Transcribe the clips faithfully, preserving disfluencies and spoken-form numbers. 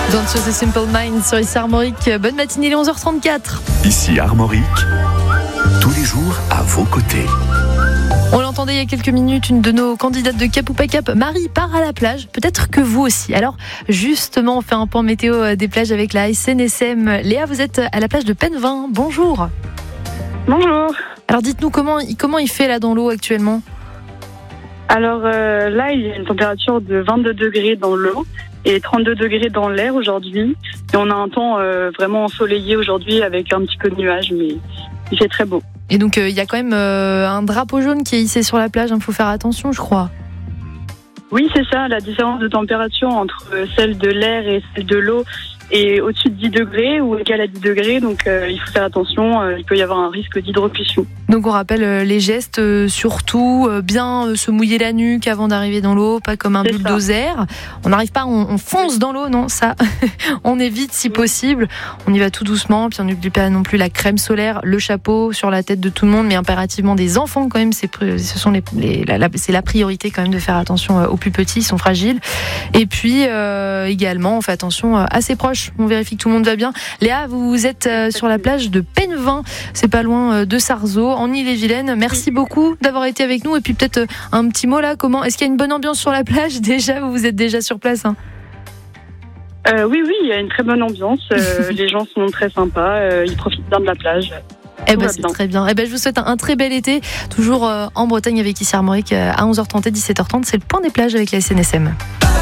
Don't Choose a Simple Mind sur ici Armorique. Bonne matinée, il est onze heures trente-quatre. Ici Armorique, tous les jours à vos côtés. On l'entendait il y a quelques minutes, une de nos candidates de Cap ou pas Cap, Marie, part à la plage. Peut-être que vous aussi. Alors, justement, on fait un point météo des plages avec la S N S M. Léa, vous êtes à la plage de Penvin. Bonjour. Bonjour. Alors, dites-nous comment, comment il fait là dans l'eau actuellement ? Alors euh, là, il y a une température de vingt-deux degrés dans l'eau et trente-deux degrés dans l'air aujourd'hui. Et on a un temps euh, vraiment ensoleillé aujourd'hui avec un petit peu de nuages, mais il fait très beau. Et donc, il euh, y a quand même euh, un drapeau jaune qui est hissé sur la plage. Il faut faire attention, je crois. Oui, c'est ça. La différence de température entre celle de l'air et celle de l'eau est au-dessus de dix degrés ou égale à dix degrés. Donc, euh, il faut faire attention. Euh, il peut y avoir un risque d'hydrocution. Donc, on rappelle euh, les gestes, euh, surtout euh, bien euh, se mouiller la nuque avant d'arriver dans l'eau, pas comme un C'est bulldozer. On n'arrive pas, on, on fonce dans l'eau, non, ça, on évite si possible. On y va tout doucement, puis on n'oublie pas non plus la crème solaire, le chapeau sur la tête de tout le monde, mais impérativement des enfants quand même. C'est, ce sont les, les la, la, c'est la priorité quand même de faire attention aux plus petits, ils sont fragiles. Et puis euh, également, on fait attention à ses proches. On vérifie que tout le monde va bien. Léa, vous êtes euh, sur la plage de Penvin, c'est pas loin euh, de Sarzeau, en Ille-et-Vilaine. Merci beaucoup d'avoir été avec nous. Et puis peut-être euh, un petit mot là, comment est-ce qu'il y a une bonne ambiance sur la plage déjà ? Vous êtes déjà sur place hein euh, Oui, oui, il y a une très bonne ambiance. Euh, les gens sont très sympas, euh, ils profitent bien de la plage. Eh ben, c'est bien. Très bien. Eh ben, je vous souhaite un, un très bel été, toujours euh, en Bretagne avec ici Armorique euh, à onze heures trente et dix-sept heures trente. C'est le point des plages avec la S N S M.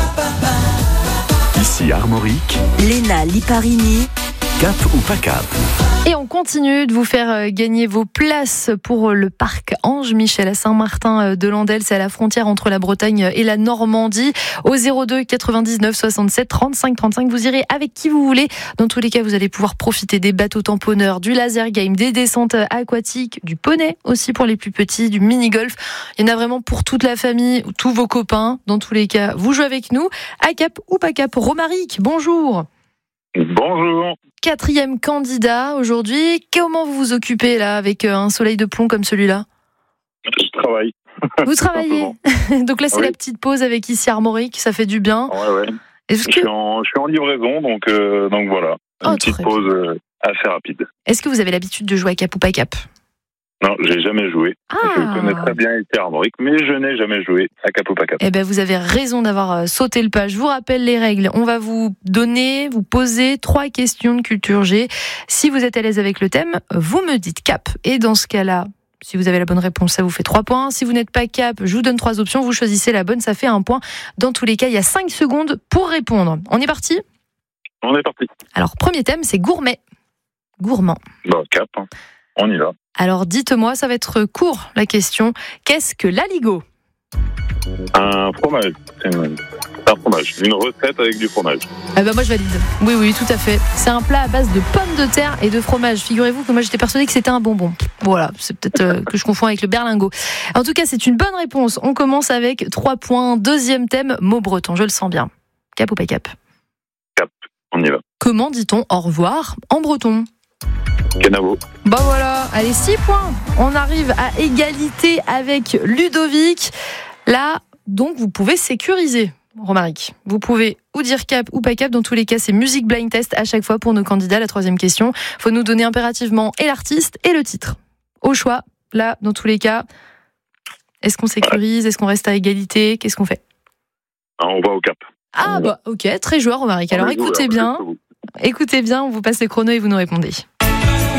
Ici Armorique, Léna Liparini, Cap ou pas Cap. Et on continue de vous faire gagner vos places pour le parc Ange Michel à Saint-Martin-de-Landelle. C'est à la frontière entre la Bretagne et la Normandie. Au zéro deux quatre-vingt-dix-neuf soixante-sept trente-cinq trente-cinq, vous irez avec qui vous voulez. Dans tous les cas, vous allez pouvoir profiter des bateaux tamponneurs, du laser game, des descentes aquatiques, du poney aussi pour les plus petits, du mini-golf. Il y en a vraiment pour toute la famille, tous vos copains. Dans tous les cas, vous jouez avec nous. À Cap ou pas Cap. Romaric, bonjour. Bonjour. Quatrième candidat aujourd'hui. Comment vous vous occupez là avec un soleil de plomb comme celui-là ? Je travaille. Vous travaillez. Donc là c'est oui. La petite pause avec ici Armorique, ça fait du bien. Ouais, ouais. Est-ce que... je, suis en, je suis en livraison, donc, euh, donc voilà. Une oh, petite pause euh, assez rapide. Est-ce que vous avez l'habitude de jouer à Cap ou pas Cap ? Non, j'ai jamais joué. Ah. Je connais très bien ici Armorique, mais je n'ai jamais joué à Cap ou pas Cap. Eh ben, vous avez raison d'avoir sauté le pas. Je vous rappelle les règles. On va vous donner, vous poser trois questions de culture G. Si vous êtes à l'aise avec le thème, vous me dites Cap. Et dans ce cas-là, si vous avez la bonne réponse, ça vous fait trois points. Si vous n'êtes pas Cap, je vous donne trois options. Vous choisissez la bonne, ça fait un point. Dans tous les cas, il y a cinq secondes pour répondre. On est parti ? On est parti. Alors, premier thème, c'est gourmet. Gourmand. Bon, Cap, hein. On y va. Alors, dites-moi, ça va être court, la question. Qu'est-ce que l'aligot ? Un fromage. C'est une... un fromage. Une recette avec du fromage. Ah bah moi, je valide. Oui, oui, tout à fait. C'est un plat à base de pommes de terre et de fromage. Figurez-vous que moi, j'étais persuadée que c'était un bonbon. Voilà, c'est peut-être euh, que je confonds avec le berlingot. En tout cas, c'est une bonne réponse. On commence avec trois points. Deuxième thème, mot breton. Je le sens bien. Cap ou pas Cap ? Cap. On y va. Comment dit-on au revoir en breton ? Kenavo. Bah voilà, allez, six points. On arrive à égalité avec Ludovic. Là, donc, vous pouvez sécuriser, Romaric. Vous pouvez ou dire Cap ou pas Cap. Dans tous les cas, c'est musique blind test à chaque fois pour nos candidats. La troisième question, il faut nous donner impérativement et l'artiste et le titre. Au choix, là, dans tous les cas, est-ce qu'on sécurise ? Est-ce qu'on reste à égalité ? Qu'est-ce qu'on fait ? Ah, on va au Cap. Ah bah ok, très joueur, Romaric. Alors écoutez bien, écoutez bien, on vous passe le chrono et vous nous répondez.